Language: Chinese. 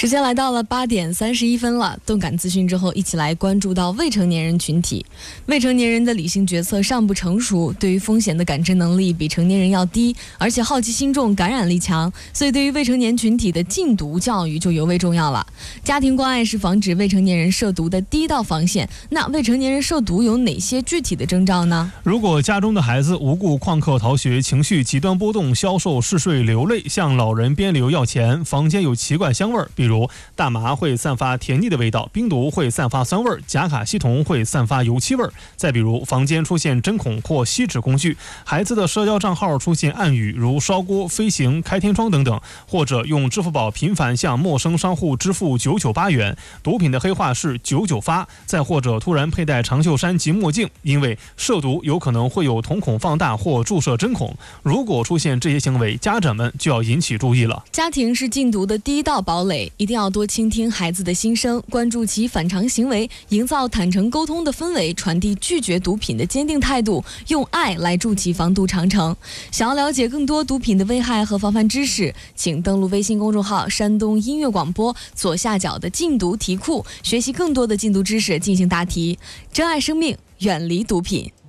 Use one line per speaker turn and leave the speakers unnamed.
时间来到了8点31分了，动感资讯之后，一起来关注到未成年人群体。未成年人的理性决策尚不成熟，对于风险的感知能力比成年人要低，而且好奇心重、感染力强，所以对于未成年群体的禁毒教育就尤为重要了。家庭关爱是防止未成年人涉毒的第一道防线。那未成年人涉毒有哪些具体的征兆呢？
如果家中的孩子无故旷课逃学，情绪极端波动，消瘦嗜睡流泪，向老人边流要钱，房间有奇怪香味儿，比如大麻会散发甜腻的味道，冰毒会散发酸味儿，甲卡西酮会散发油漆味儿。再比如房间出现针孔或锡纸工具，孩子的社交账号出现暗语，如烧锅、飞行、开天窗等等，或者用支付宝频繁向陌生商户支付998元，毒品的黑话是99发，再或者突然佩戴长袖衫及墨镜，因为涉毒有可能会有瞳孔放大或注射针孔。如果出现这些行为，家长们就要引起注意了。
家庭是禁毒的第一道堡垒，一定要多倾听孩子的心声，关注其反常行为，营造坦诚沟通的氛围，传递拒绝毒品的坚定态度，用爱来助其防毒长城。想要了解更多毒品的危害和防范知识，请登录微信公众号山东音乐广播左下角的禁毒题库，学习更多的禁毒知识，进行答题。珍爱生命，远离毒品。